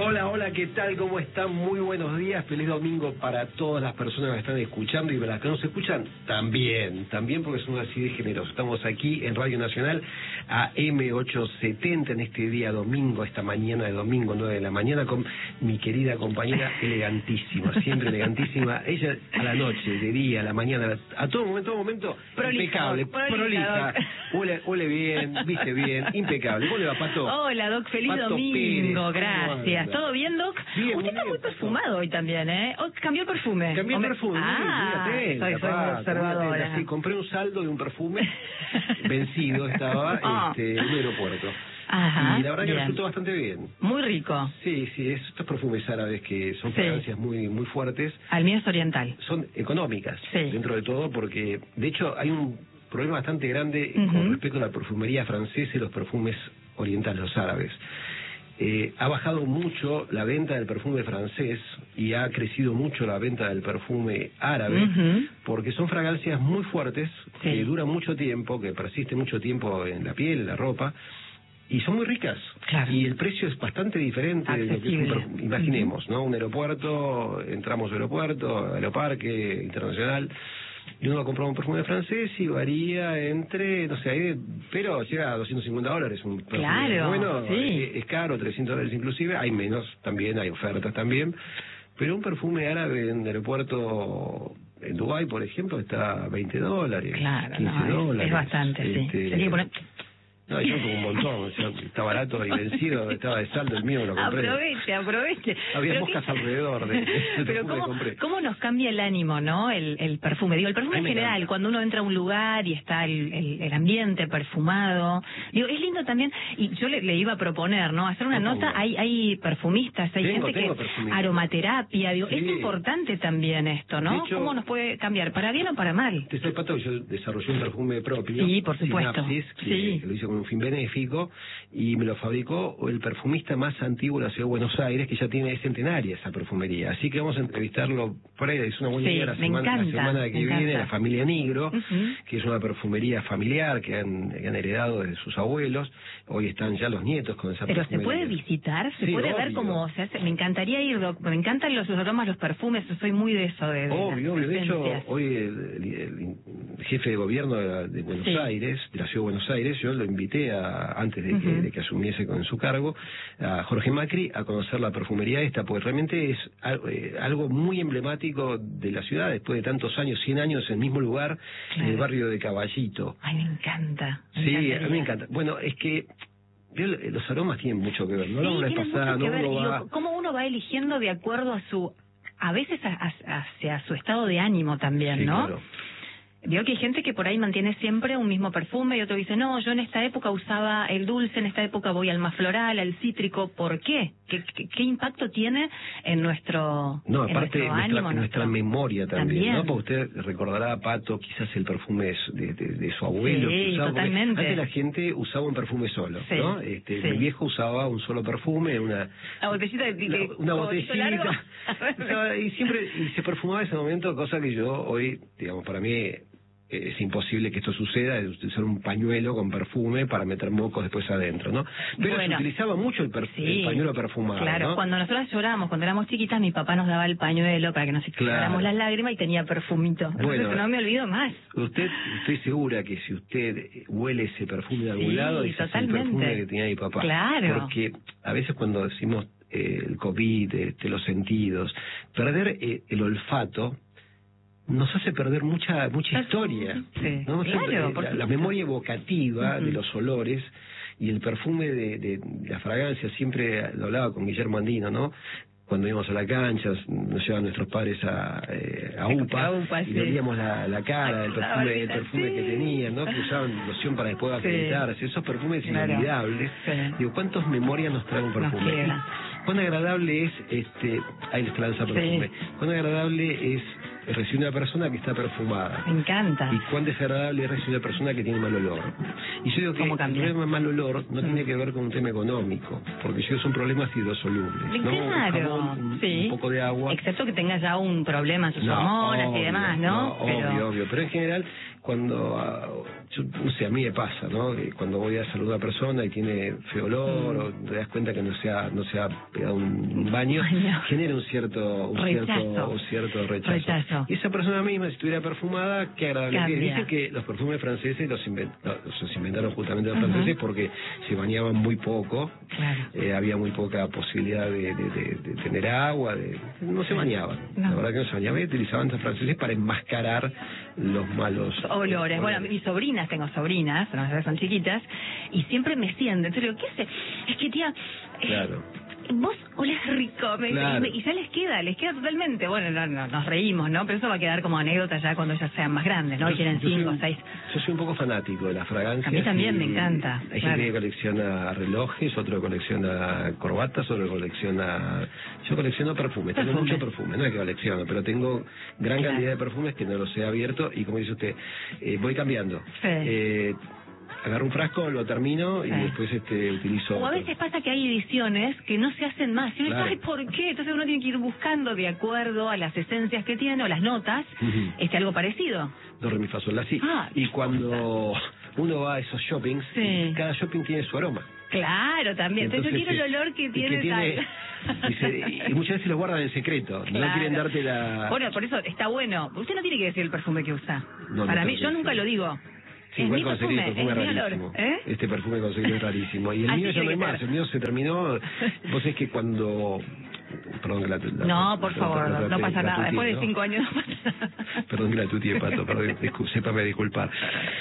Hola, hola, ¿qué tal? ¿Cómo están? Muy buenos días, feliz domingo para todas las personas que están escuchando y para las que no se escuchan, también porque somos así de generosos. Estamos aquí en Radio Nacional a M870 en este día domingo, esta mañana de domingo, 9 de la mañana, con mi querida compañera elegantísima, siempre elegantísima. Ella a la noche, de día, a la mañana, a todo momento, impecable, prolija, huele bien, viste bien, impecable. ¿Cómo le va, Pato? Hola, Doc, feliz Pato domingo, Pérez, gracias. ¿Todo bien, Doc? Bien, Usted está muy perfumado hoy también, ¿eh? ¿Cambió el perfume? Cambié el perfume, soy muy observadora. Sí, compré un saldo de un perfume vencido, estaba en un aeropuerto. Ajá, y la verdad que bien. resultó bastante bien. Muy rico. Sí, estos perfumes árabes que son fragancias muy fuertes. Al mío es oriental. Son económicas, dentro de todo, porque de hecho hay un problema bastante grande con respecto a la perfumería francesa y los perfumes orientales, los árabes. Ha bajado mucho la venta del perfume francés y ha crecido mucho la venta del perfume árabe, porque son fragancias muy fuertes, que duran mucho tiempo, que persisten mucho tiempo en la piel, en la ropa, y son muy ricas. Claro. Y el precio es bastante diferente de lo que es un perfume. Imaginemos, ¿no? Un aeropuerto, entramos al aeropuerto, aeroparque internacional, y uno compró un perfume francés y varía entre, no sé, pero llega a $250 un perfume. Claro, bueno, sí. es caro, $300 inclusive, hay menos también, hay ofertas también, pero un perfume árabe en el aeropuerto en Dubái, por ejemplo, está $20, Claro, $15. es bastante, sí. Tenía que poner... No, yo como un montón, o sea, está barato y vencido, estaba de saldo, el mío me lo compré. Aproveche. Había moscas alrededor del pero perfume que compré. ¿cómo nos cambia el ánimo, no? El perfume. Digo, el perfume en general, cuando uno entra a un lugar y está el ambiente perfumado. Digo, es lindo también, y yo le iba a proponer, ¿no? Hacer una nota, hay perfumistas, hay gente que... Aromaterapia, digo, es importante también esto, ¿no? Hecho, ¿cómo nos puede cambiar? ¿Para bien o para mal? Te estoy Pato, yo desarrollé un perfume propio. Sí, por supuesto. Sinapsis, que lo hice con un fin benéfico, y me lo fabricó el perfumista más antiguo de la ciudad de Buenos Aires, que ya tiene centenaria esa perfumería. Así que vamos a entrevistarlo por ahí, es una buena idea la semana que viene, la familia Nigro, que es una perfumería familiar que han heredado de sus abuelos. Hoy están ya los nietos con esa perfumería. Pero se puede visitar, se puede ver cómo se hace. Me encantaría ir, me encantan los aromas, los perfumes, yo soy muy de eso. Obvio. De hecho, hoy el jefe de gobierno de Buenos Aires, de la ciudad de Buenos Aires, yo lo invité antes de que asumiese con su cargo, a Jorge Macri, a conocer la perfumería esta, porque realmente es algo muy emblemático de la ciudad, después de tantos años, 100 años en el mismo lugar, en el barrio de Caballito. Ay, me encanta. Sí, a mí me encanta. Bueno, es que los aromas tienen mucho que ver, ¿no? La vez pasada, ¿Cómo uno va eligiendo de acuerdo a veces hacia su estado de ánimo también, ¿no? Claro. Veo que hay gente que por ahí mantiene siempre un mismo perfume y otro dice, no, yo en esta época usaba el dulce, en esta época voy al más floral, al cítrico. ¿Por qué? ¿Qué impacto tiene en nuestro ánimo? Nuestra memoria también, ¿no? Porque usted recordará, Pato, quizás el perfume de su abuelo. Sí, totalmente. Antes la gente usaba un perfume solo, ¿no? Mi viejo usaba un solo perfume, una botellita una botellita. y se perfumaba en ese momento, cosa que yo hoy, digamos, para mí... es imposible que esto suceda, es utilizar un pañuelo con perfume para meter mocos después adentro, ¿no? Pero se utilizaba mucho el pañuelo perfumado, claro, ¿no? Cuando nosotros llorábamos, cuando éramos chiquitas, mi papá nos daba el pañuelo para que nos secáramos las lágrimas y tenía perfumito. Entonces no me olvido más. Estoy segura que si usted huele ese perfume de algún lado, ese es el perfume que tenía mi papá. Claro. Porque a veces cuando decimos el COVID, los sentidos, perder el olfato nos hace perder mucha historia, ¿no? Claro, la memoria evocativa de los olores y el perfume de la fragancia. Siempre lo hablaba con Guillermo Andino, ¿no? Cuando íbamos a la cancha, nos llevaban nuestros padres a UPA y veíamos la cara del perfume que tenían, ¿no? Que usaban loción para después acreditarse. Esos perfumes inolvidables. Digo, ¿cuántas memorias nos trae un perfume? Cuán agradable es ahí les lanza perfume. Cuán agradable es recibir una persona que está perfumada. Me encanta. Y cuán desagradable es recibir una persona que tiene mal olor. Y yo digo que el problema de mal olor no tiene que ver con un tema económico, porque son problemas hidrosolubles, ¿no? Claro, un poco de agua. Excepto que tengas ya un problema en sus hormonas y demás, ¿no? Obvio. Pero en general, cuando no sé, a mí me pasa, ¿no? Cuando voy a saludar a una persona y tiene feo olor, o te das cuenta que no se ha pegado un baño, genera un cierto rechazo. Y esa persona misma, si estuviera perfumada, qué agradable que dicen que los perfumes franceses los inventaron justamente los franceses porque se bañaban muy poco, había muy poca posibilidad de tener agua, no se bañaban, la verdad que no se bañaban, y utilizaban los franceses para enmascarar los malos olores. Bueno, mis sobrinas, tengo sobrinas, son chiquitas, y siempre me sienten, entonces digo, ¿qué hace? Es que tía, vos olés rico, y ya les queda totalmente. Bueno, nos reímos, ¿no? Pero eso va a quedar como anécdota ya cuando ellas sean más grandes, ¿no? Y tienen 5 o 6. Yo soy un poco fanático de las fragancias. A mí también me encanta. Hay gente que colecciona relojes, otro que colecciona corbatas, otro que colecciona... Yo colecciono perfumes, tengo mucho perfume, no es que colecciono, pero tengo gran cantidad de perfumes que no los he abierto y como dice usted, voy cambiando. Agarro un frasco, lo termino y después utilizo... O a veces pasa que hay ediciones que no se hacen más. Y uno sabe por qué. Entonces uno tiene que ir buscando de acuerdo a las esencias que tiene o las notas, algo parecido. Do, re, mi, fa, sol, la, si. Y cuando uno va a esos shoppings, cada shopping tiene su aroma. Claro, también. Entonces yo quiero el olor que tiene y muchas veces lo guardan en secreto. No quieren darte la... Bueno, por eso está bueno. Usted no tiene que decir el perfume que usa. Para mí, yo nunca lo digo. Sí, igual conseguir el perfume rarísimo. Este perfume conseguido es rarísimo. Y el mío ya no hay más. El mío se terminó. Vos es que cuando... Perdón que no, por favor, no pasa nada. Después de 5 años no pasa nada. Perdón que la tuti de pato, perdón, sépame disculpar.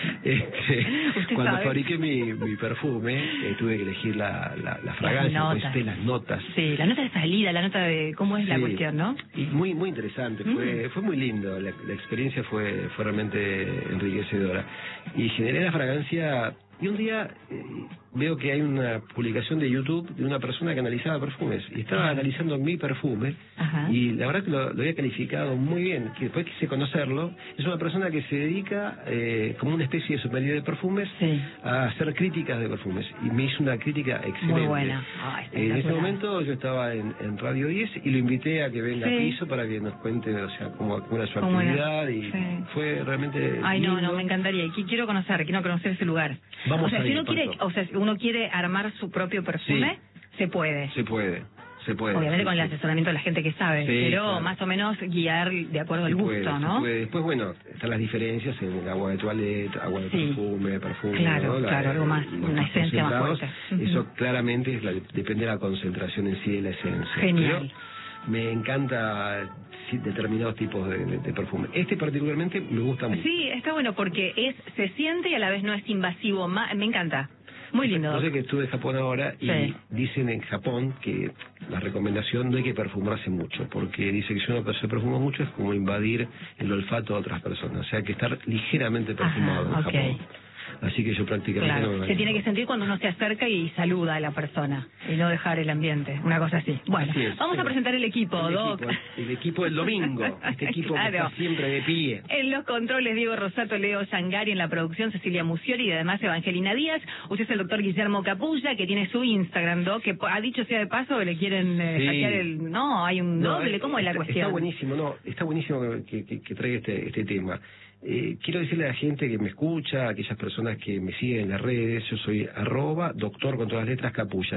Cuando fabriqué mi perfume, tuve que elegir la fragancia, pues las notas. Sí, la nota de salida, la nota de cómo es la cuestión, ¿no? Y muy interesante, fue muy lindo, la experiencia fue realmente enriquecedora. Y generé la fragancia, y un día veo que hay una publicación de YouTube de una persona que analizaba perfumes y estaba analizando mi perfume y la verdad que lo había calificado muy bien, que después quise conocerlo. Es una persona que se dedica como una especie de sommelier de perfumes a hacer críticas de perfumes y me hizo una crítica excelente. Muy buena. En ese momento yo estaba en Radio 10 y lo invité a que venga a Piso para que nos cuente, o sea, cómo era su actividad y fue realmente lindo. No, me encantaría y quiero conocer ese lugar. Vamos si uno quiere armar su propio perfume, se puede. Se puede. Obviamente con el asesoramiento de la gente que sabe, pero más o menos guiar de acuerdo al gusto, ¿no? Después, bueno, están las diferencias en el agua de toilette, agua de perfume, Claro, ¿no? Algo más, una esencia más fuerte. Eso claramente depende de la concentración en sí de la esencia. Genial. Pero me encanta determinados tipos de perfume. Este particularmente me gusta mucho. Sí, está bueno porque se siente y a la vez no es invasivo. Me encanta. Muy lindo. Yo sé que estuve en Japón ahora y dicen en Japón que la recomendación no hay que perfumarse mucho, porque dice que si uno se perfuma mucho es como invadir el olfato de otras personas, o sea, que estar ligeramente perfumado en Japón. Así que yo prácticamente no me... Se tiene que sentir cuando uno se acerca y saluda a la persona y no dejar el ambiente, una cosa así. Bueno, vamos a presentar el equipo, Doc. El equipo del domingo, este equipo que está siempre de pie. En los controles, Diego Rosato, Leo Yangari, en la producción, Cecilia Musioli y además Evangelina Díaz. Usted es el doctor Guillermo Capulla, que tiene su Instagram, Doc, que ha dicho sea de paso, le quieren hackear el... No, hay un doble, ¿cómo es la cuestión? Está buenísimo que traiga este tema. Quiero decirle a la gente que me escucha, a aquellas personas que me siguen en las redes, yo soy @doctor con todas las letras Capulla,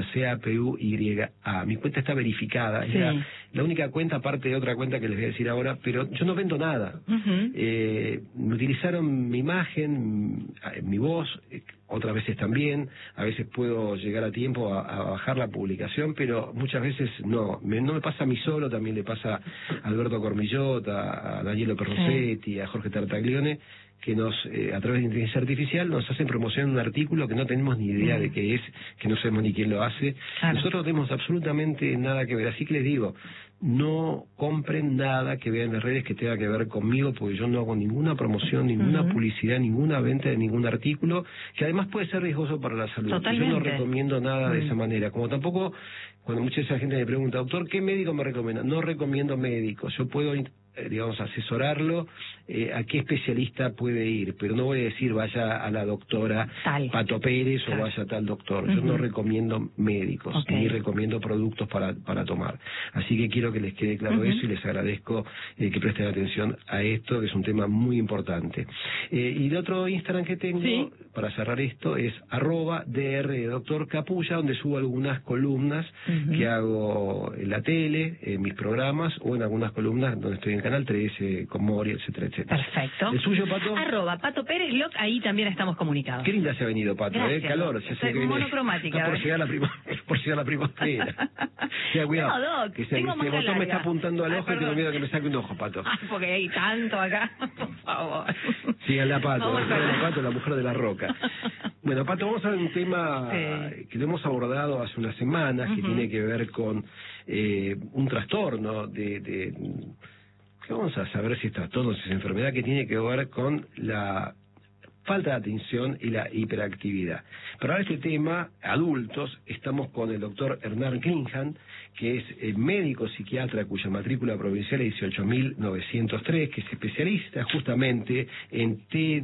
CAPUYA. Mi cuenta está verificada, es la única cuenta aparte de otra cuenta que les voy a decir ahora, pero yo no vendo nada. Me utilizaron mi imagen, mi voz, otras veces también, a veces puedo llegar a tiempo a bajar la publicación, pero muchas veces no me pasa a mí solo, también le pasa a Alberto Cormillot, a Danielo Perrosetti, a Jorge Tartaglione, que a través de inteligencia artificial nos hacen promoción de un artículo que no tenemos ni idea de qué es, que no sabemos ni quién lo hace. Nosotros no tenemos absolutamente nada que ver, así que les digo, no compren nada que vean en las redes que tenga que ver conmigo, porque yo no hago ninguna promoción, ninguna publicidad, ninguna venta de ningún artículo, que además puede ser riesgoso para la salud. Yo no recomiendo nada de esa manera, como tampoco, cuando mucha esa gente me pregunta, doctor, ¿qué médico me recomienda? No recomiendo médicos, yo puedo digamos, asesorarlo a qué especialista puede ir, pero no voy a decir vaya a la doctora Pato Pérez o vaya a tal doctor. Yo no recomiendo médicos, ni recomiendo productos para tomar. Así que quiero que les quede claro eso y les agradezco que presten atención a esto, que es un tema muy importante. Y el otro Instagram que tengo, para cerrar esto, es @dr de Doctor Capulla, donde subo algunas columnas que hago en la tele, en mis programas, o en algunas columnas donde estoy en Canal 13, con Mori, etcétera, etcétera. Perfecto. ¿El suyo, Pato? @Pato Pérez Blog, ahí también estamos comunicados. Qué linda se ha venido, Pato, calor. Estoy monocromática. Está por llegar la primavera. Ya, cuidado. No, Doc, que tengo el botón me está apuntando al ojo y tengo miedo que me saque un ojo, Pato. Porque hay tanto acá, por favor. Síganle a Pato, la mujer de la roca. Bueno, Pato, vamos a ver un tema que lo hemos abordado hace unas semanas, que tiene que ver con un trastorno que vamos a saber si es trastorno, si es enfermedad, que tiene que ver con la falta de atención y la hiperactividad. Para este tema, adultos, estamos con el doctor Hernán Klinghahn, que es médico psiquiatra cuya matrícula provincial es 18.903, que es especialista justamente en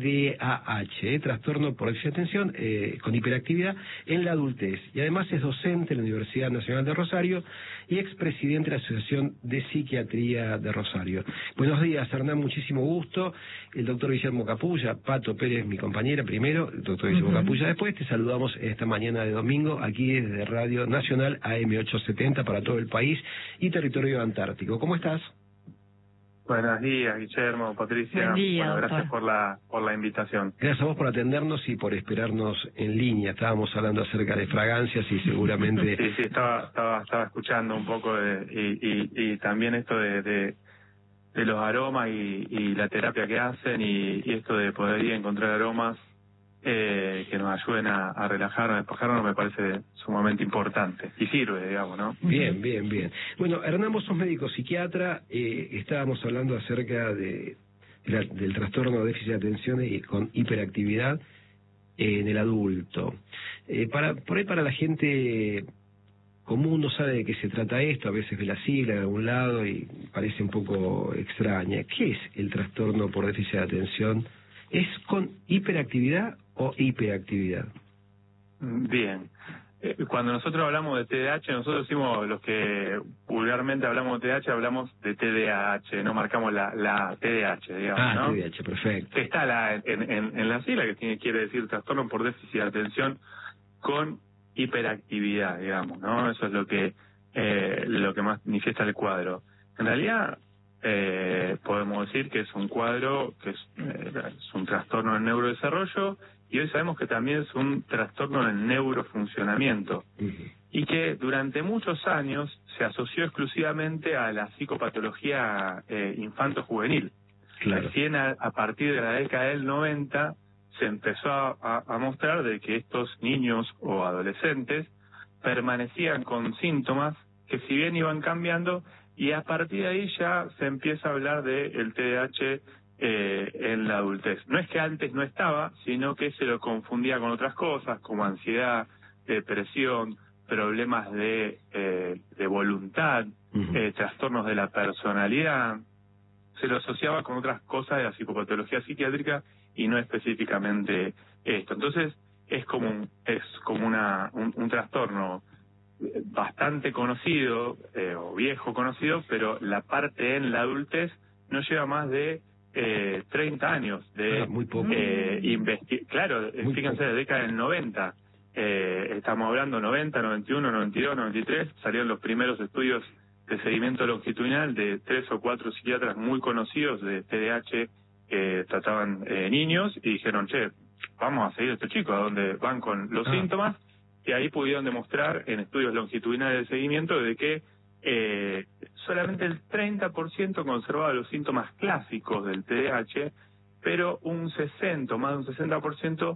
TDAH, trastorno por déficit de atención con hiperactividad en la adultez. Y además es docente en la Universidad Nacional de Rosario y expresidente de la Asociación de Psiquiatría de Rosario. Buenos días, Hernán, muchísimo gusto. El doctor Guillermo Capulla, Pato Pérez, mi compañera primero, el doctor Guillermo Capulla después. Te saludamos esta mañana de domingo aquí desde Radio Nacional AM870 para todo el país y territorio antártico. ¿Cómo estás? Buenos días, Guillermo, Patricia. Buen día, gracias por la invitación. Gracias a vos por atendernos y por esperarnos en línea. Estábamos hablando acerca de fragancias y seguramente... Sí, estaba escuchando un poco y también esto de los aromas y la terapia que hacen y esto de poder ir a encontrar aromas que nos ayuden a relajarnos, a despejarnos, me parece sumamente importante y sirve, digamos, ¿no? Bien. Bueno, Hernán, vos sos médico psiquiatra, estábamos hablando acerca del trastorno de déficit de atención y con hiperactividad en el adulto. Por ahí para la gente común no sabe de qué se trata esto, a veces ve la sigla de algún lado y parece un poco extraña. ¿Qué es el trastorno por déficit de atención? ¿Es con hiperactividad o hiperactividad? Bien. Cuando nosotros hablamos de TDAH, nosotros decimos, los que vulgarmente hablamos de TDAH, hablamos de TDAH, no marcamos la TDAH, digamos, ¿no? TDAH, perfecto. Que está en la sigla, que quiere decir trastorno por déficit de atención con hiperactividad, digamos, ¿no? Eso es lo que más manifiesta el cuadro. En realidad, podemos decir que es un cuadro que es un trastorno del neurodesarrollo y hoy sabemos que también es un trastorno del neurofuncionamiento y que durante muchos años se asoció exclusivamente a la psicopatología infanto-juvenil. Claro. Recién a partir de la década del 90 se empezó a mostrar de que estos niños o adolescentes permanecían con síntomas que si bien iban cambiando, y a partir de ahí ya se empieza a hablar del TDAH en la adultez. No es que antes no estaba, sino que se lo confundía con otras cosas, como ansiedad, depresión, problemas de voluntad, trastornos de la personalidad. Se lo asociaba con otras cosas de la psicopatología psiquiátrica y no específicamente esto. Entonces es como un trastorno bastante conocido o viejo conocido, pero la parte en la adultez no lleva más de 30 años de muy poco. Claro, muy fíjense, poco. De la década del 90, estamos hablando 90, 91, 92, 93, salieron los primeros estudios de seguimiento longitudinal de 3 o 4 psiquiatras muy conocidos de TDAH que trataban niños y dijeron, vamos a seguir a estos chicos a donde van con los síntomas, y ahí pudieron demostrar en estudios longitudinales de seguimiento de que solamente el 30% conservaba los síntomas clásicos del TDAH, pero más de un 60%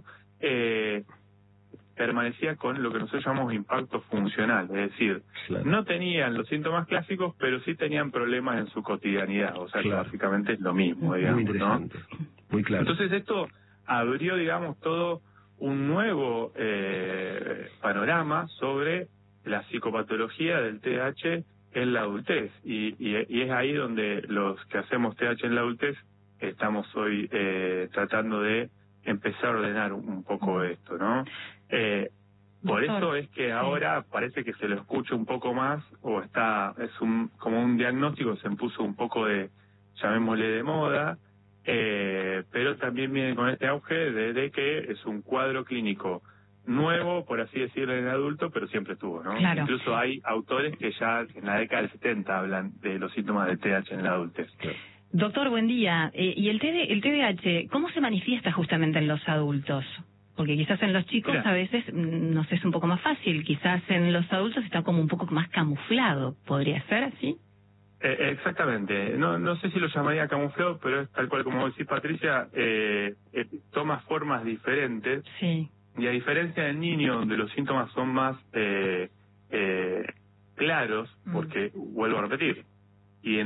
permanecía con lo que nosotros llamamos impacto funcional, es decir, no tenían los síntomas clásicos, pero sí tenían problemas en su cotidianidad, o sea, que básicamente es lo mismo, digamos, muy interesante, ¿no? Muy claro. Entonces esto abrió, digamos, todo un nuevo panorama sobre la psicopatología del TDAH en la adultez, y es ahí donde los que hacemos TH en la adultez estamos hoy tratando de empezar a ordenar un poco esto, ¿no? Por eso es que ahora parece que se lo escucha un poco más, o como un diagnóstico, se impuso un poco de, llamémosle, de moda, pero también viene con este auge de que es un cuadro clínico nuevo, por así decirlo, en el adulto, pero siempre estuvo, ¿no? Claro. Incluso hay autores que ya en la década del 70 hablan de los síntomas de TDAH en la adultez. Doctor, buen día. ¿Y el TDAH, cómo se manifiesta justamente en los adultos? Porque quizás en los chicos a veces, no sé, es un poco más fácil. Quizás en los adultos está como un poco más camuflado. ¿Podría ser así? Exactamente. No sé si lo llamaría camuflado, pero es tal cual como decís, Patricia, toma formas diferentes. Sí. Y a diferencia del niño, donde los síntomas son más claros, porque, vuelvo a repetir, y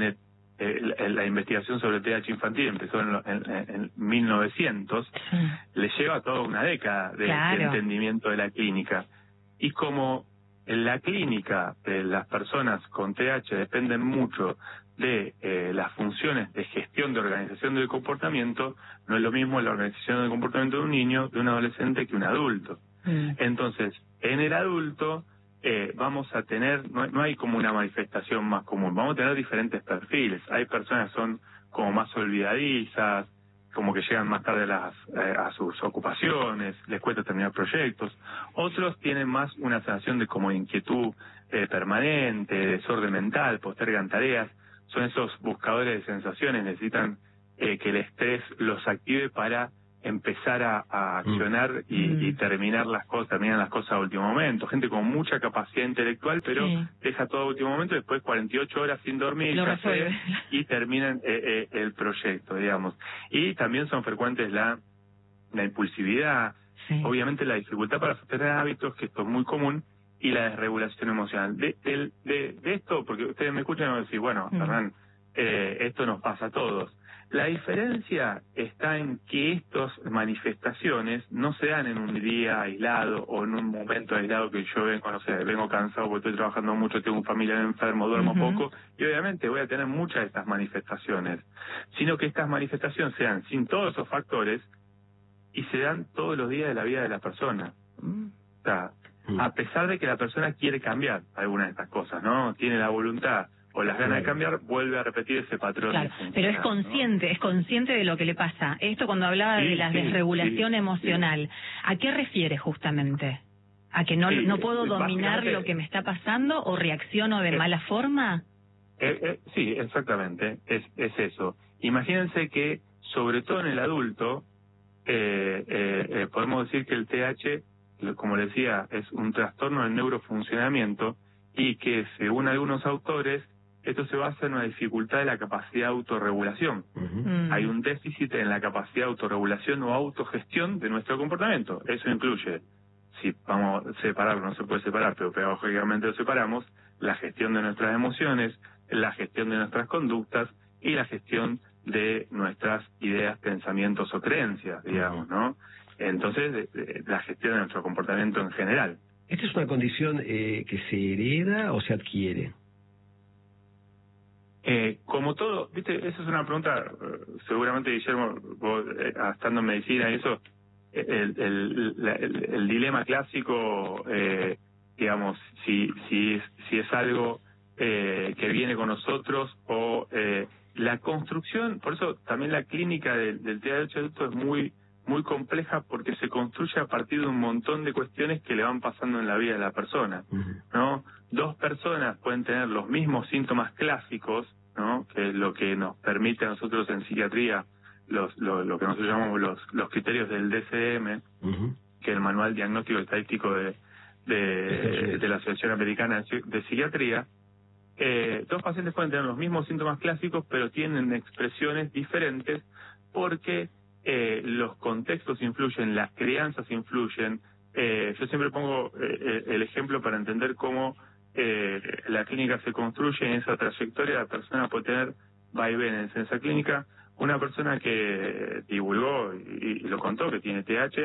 la investigación sobre el TDAH infantil empezó en 1900, le lleva toda una década de entendimiento de la clínica. Y como en la clínica de las personas con TDAH dependen mucho de las funciones de gestión de organización del comportamiento, no es lo mismo la organización del comportamiento de un niño, de un adolescente, que un adulto. Entonces, en el adulto vamos a tener, no hay como una manifestación más común, vamos a tener diferentes perfiles. Hay personas que son como más olvidadizas, como que llegan más tarde a sus ocupaciones, les cuesta terminar proyectos. Otros tienen más una sensación de como inquietud permanente, desorden mental, postergan tareas. Son esos buscadores de sensaciones, necesitan que el estrés los active para empezar a accionar y terminar las cosas a último momento. Gente con mucha capacidad intelectual, pero deja todo a último momento, después 48 horas sin dormir, y terminan el proyecto, digamos. Y también son frecuentes la impulsividad, obviamente la dificultad para sostener hábitos, que esto es muy común, y la desregulación emocional. De esto, porque ustedes me escuchan y van a decir, bueno, Fernán, esto nos pasa a todos. La diferencia está en que estas manifestaciones no se dan en un día aislado o en un momento aislado que yo vengo cansado porque estoy trabajando mucho, tengo un familiar enfermo, duermo poco, y obviamente voy a tener muchas de estas manifestaciones, sino que estas manifestaciones se dan sin todos esos factores y se dan todos los días de la vida de la persona. O sea, a pesar de que la persona quiere cambiar algunas de estas cosas, ¿no? Tiene la voluntad o las ganas de cambiar, vuelve a repetir ese patrón. Claro, pero es consciente, ¿no? Es consciente de lo que le pasa. Esto cuando hablaba de la desregulación emocional, ¿a qué refiere justamente? ¿A que no puedo dominar lo que me está pasando o reacciono de mala forma? Sí, exactamente, es eso. Imagínense que, sobre todo en el adulto, podemos decir que el TDAH, como decía, es un trastorno del neurofuncionamiento, y que, según algunos autores, esto se basa en una dificultad de la capacidad de autorregulación. Hay un déficit en la capacidad de autorregulación o autogestión de nuestro comportamiento. Eso incluye, si vamos a separarlo, no se puede separar, pero pedagógicamente lo separamos, la gestión de nuestras emociones, la gestión de nuestras conductas y la gestión de nuestras ideas, pensamientos o creencias, digamos, ¿no? Entonces, la gestión de nuestro comportamiento en general. ¿Esta es una condición que se hereda o se adquiere? Como todo, viste, esa es una pregunta, seguramente, Guillermo, vos, estando en medicina y eso, el dilema clásico, digamos, si es algo que viene con nosotros o la construcción. Por eso también la clínica del TDAH adulto es muy compleja, porque se construye a partir de un montón de cuestiones que le van pasando en la vida de la persona, ¿no? Dos personas pueden tener los mismos síntomas clásicos, ¿no? Que es lo que nos permite a nosotros en psiquiatría lo que nosotros llamamos los criterios del DSM, que es el Manual Diagnóstico Estadístico de la Asociación Americana de Psiquiatría. Dos pacientes pueden tener los mismos síntomas clásicos, pero tienen expresiones diferentes porque los contextos influyen, las crianzas influyen. Yo siempre pongo el ejemplo para entender cómo la clínica se construye. En esa trayectoria la persona puede tener vaivenes. En esa clínica, una persona que divulgó y lo contó, que tiene TDAH,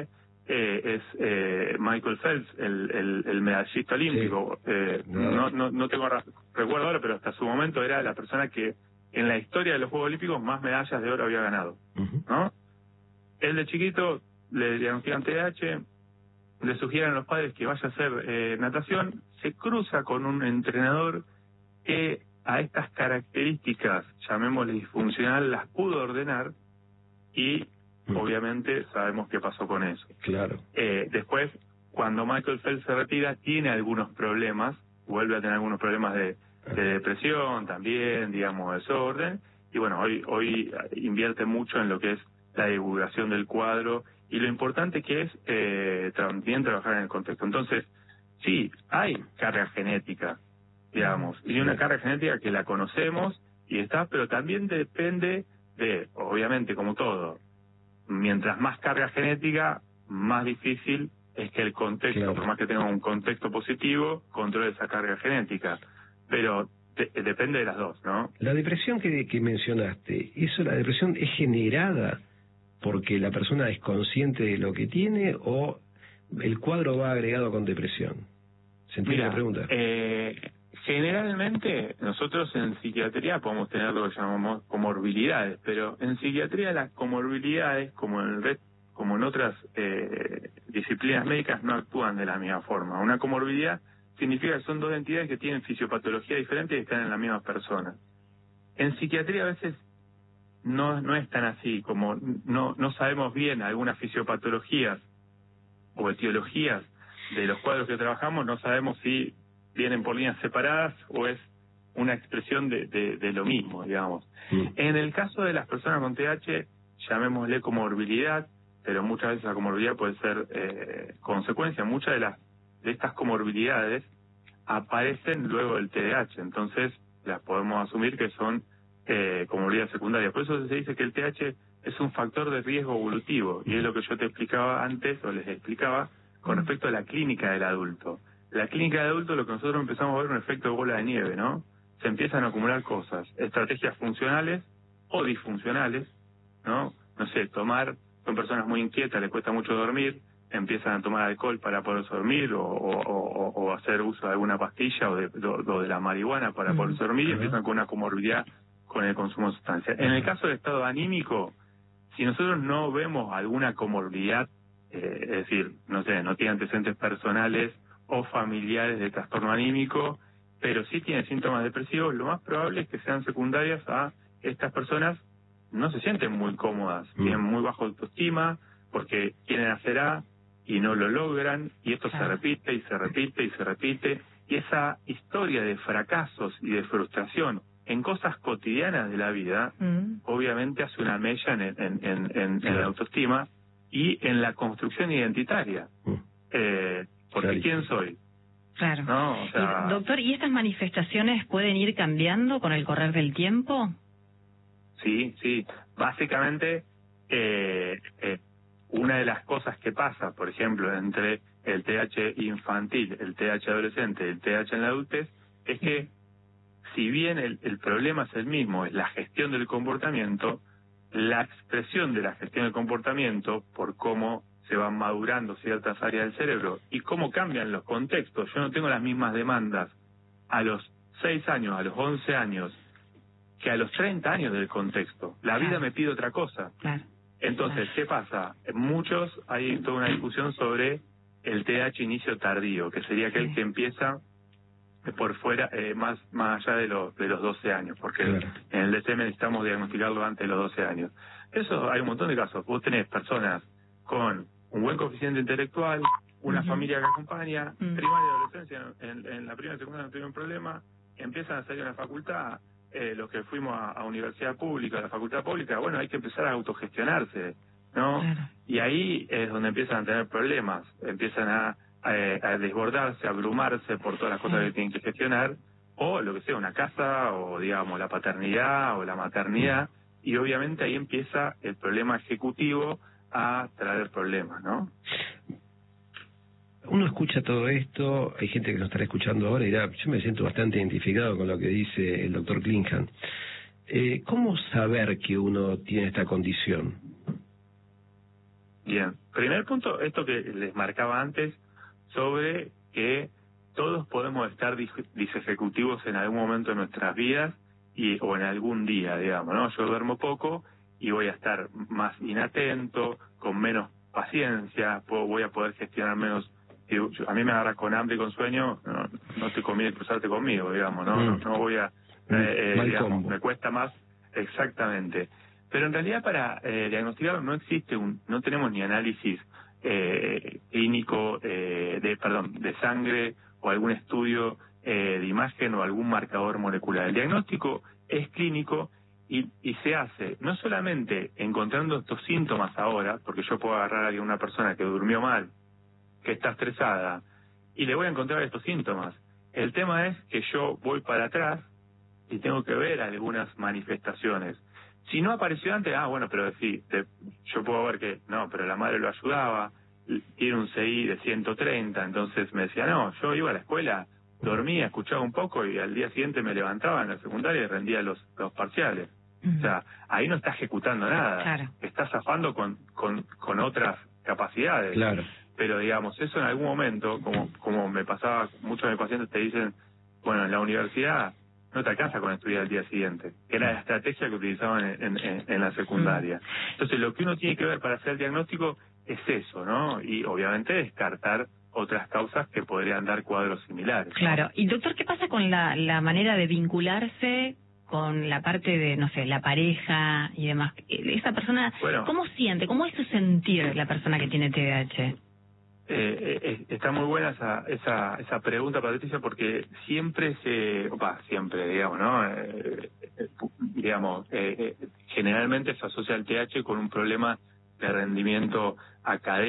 es Michael Phelps, el medallista olímpico. Sí. No tengo recuerdo ahora, pero hasta su momento era la persona que en la historia de los Juegos Olímpicos más medallas de oro había ganado, ¿no? Él de chiquito le diagnostican TDAH, le sugieren a los padres que vaya a hacer natación, se cruza con un entrenador que a estas características, llamémosle disfuncional, las pudo ordenar y obviamente sabemos qué pasó con eso. Claro. Después, cuando Michael Phelps se retira, tiene algunos problemas, vuelve a tener algunos problemas de depresión también, digamos, desorden, y bueno, hoy invierte mucho en lo que es la divulgación del cuadro y lo importante que es también trabajar en el contexto. Entonces, sí, hay carga genética, digamos, y una carga genética que la conocemos y está, pero también depende de, obviamente, como todo, mientras más carga genética, más difícil es que el contexto, por más que tenga un contexto positivo, controle esa carga genética. Pero depende de las dos, ¿no? La depresión que mencionaste, ¿la depresión es generada porque la persona es consciente de lo que tiene o el cuadro va agregado con depresión? ¿Se entiende la pregunta? Generalmente nosotros en psiquiatría podemos tener lo que llamamos comorbilidades, pero en psiquiatría las comorbilidades, como en otras disciplinas médicas, no actúan de la misma forma. Una comorbilidad significa que son dos entidades que tienen fisiopatología diferente y están en la misma persona. En psiquiatría a veces no es tan así, como no sabemos bien algunas fisiopatologías o etiologías de los cuadros que trabajamos, no sabemos si vienen por líneas separadas o es una expresión de lo mismo, digamos. En el caso de las personas con TDAH, llamémosle comorbilidad, pero muchas veces la comorbilidad puede ser consecuencia. Muchas de estas comorbilidades aparecen luego del TDAH, entonces las podemos asumir que son comorbilidades secundarias. Por eso se dice que el TDAH es un factor de riesgo evolutivo, y es lo que yo te explicaba antes, o les explicaba, con respecto a la clínica del adulto. La clínica del adulto, lo que nosotros empezamos a ver, un efecto de bola de nieve, ¿no? Se empiezan a acumular cosas, estrategias funcionales o disfuncionales, ¿no? No sé, son personas muy inquietas, les cuesta mucho dormir, empiezan a tomar alcohol para poder dormir o hacer uso de alguna pastilla o de la marihuana para poder dormir, y empiezan con una comorbilidad con el consumo de sustancias. En el caso del estado anímico, si nosotros no vemos alguna comorbilidad, es decir, no tiene antecedentes personales o familiares de trastorno anímico, pero sí tiene síntomas depresivos, lo más probable es que sean secundarias a estas personas. No se sienten muy cómodas, tienen muy baja autoestima porque quieren hacer A y no lo logran, y esto se repite y se repite y se repite, y esa historia de fracasos y de frustración en cosas cotidianas de la vida obviamente hace una mella en la autoestima y en la construcción identitaria. Porque ¿quién soy? Claro. ¿No? O sea, doctor, ¿y estas manifestaciones pueden ir cambiando con el correr del tiempo? Sí. Básicamente, una de las cosas que pasa, por ejemplo, entre el TDAH infantil, el TDAH adolescente y el TDAH en la adultez, es que si bien el problema es el mismo, es la gestión del comportamiento, la expresión de la gestión del comportamiento por cómo se van madurando ciertas áreas del cerebro y cómo cambian los contextos. Yo no tengo las mismas demandas a los 6 años, a los 11 años, que a los 30 años del contexto. La vida me pide otra cosa. Entonces, ¿qué pasa? Hay toda una discusión sobre el TDAH inicio tardío, que sería aquel que empieza por fuera, más allá de los 12 años, porque en el DSM necesitamos diagnosticarlo antes de los 12 años. Eso hay un montón de casos. Vos tenés personas con un buen coeficiente intelectual, una familia que acompaña, primaria y adolescencia, en la primera y secundaria no tuvieron problema, empiezan a salir a la facultad, los que fuimos a universidad pública, a la facultad pública, bueno, hay que empezar a autogestionarse, ¿no? Y ahí es donde empiezan a tener problemas, empiezan a desbordarse, a abrumarse por todas las cosas que tienen que gestionar, o lo que sea, una casa, o digamos la paternidad o la maternidad, y obviamente ahí empieza el problema ejecutivo a traer problemas, ¿no? Uno escucha todo esto, hay gente que nos estará escuchando ahora y dirá, yo me siento bastante identificado con lo que dice el doctor Klingham. ¿Cómo saber que uno tiene esta condición? Bien, primer punto, esto que les marcaba antes, sobre que todos podemos estar disejecutivos en algún momento de nuestras vidas o en algún día, digamos, ¿no? Yo duermo poco y voy a estar más inatento, con menos paciencia, voy a poder gestionar menos. A mí me agarra con hambre y con sueño, no te conviene cruzarte conmigo, digamos, no voy a, digamos, me cuesta más, exactamente. Pero en realidad para diagnosticar no existe no tenemos ni análisis clínico de sangre o algún estudio de imagen o algún marcador molecular. El diagnóstico es clínico y se hace no solamente encontrando estos síntomas ahora, porque yo puedo agarrar a una persona que durmió mal, que está estresada, y le voy a encontrar estos síntomas. El tema es que yo voy para atrás y tengo que ver algunas manifestaciones. Si no apareció antes, bueno, pero sí, yo puedo ver que, no, pero la madre lo ayudaba, tiene un CI de 130, entonces me decía, no, yo iba a la escuela, dormía, escuchaba un poco y al día siguiente me levantaba en la secundaria y rendía los parciales. O sea, ahí no está ejecutando nada, claro. Está zafando con otras capacidades. Claro. Pero digamos, eso en algún momento, como me pasaba, muchos de mis pacientes te dicen, bueno, en la universidad no te alcanza con estudiar al día siguiente, que era la estrategia que utilizaban en la secundaria. Entonces, lo que uno tiene que ver para hacer el diagnóstico es eso, ¿no? Y obviamente descartar otras causas que podrían dar cuadros similares, ¿no? Claro. Y doctor, ¿qué pasa con la manera de vincularse con la parte de, no sé, la pareja y demás? Esa persona, bueno, ¿cómo siente? ¿Cómo es su sentir la persona que tiene TDAH? Está muy buena esa pregunta, Patricia, porque siempre digamos, ¿no? Generalmente se asocia el TDAH con un problema de rendimiento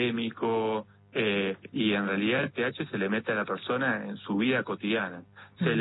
académico, y en realidad el TDAH se le mete a la persona en su vida cotidiana.